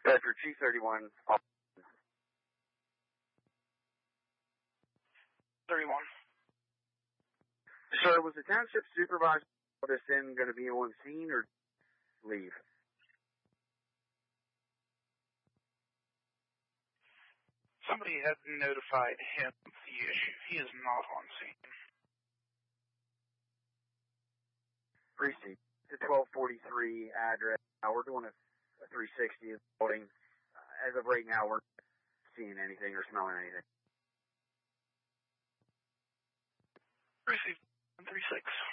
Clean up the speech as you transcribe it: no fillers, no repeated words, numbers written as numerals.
Bedford, G31. 31. Sir, was the township supervisor this in going to be on scene or leave? Somebody had notified him of the issue. He is not on scene. Precinct, the 1243 address. We're doing a 360 of the building. As of right now, we're not seeing anything or smelling anything. Precinct 136.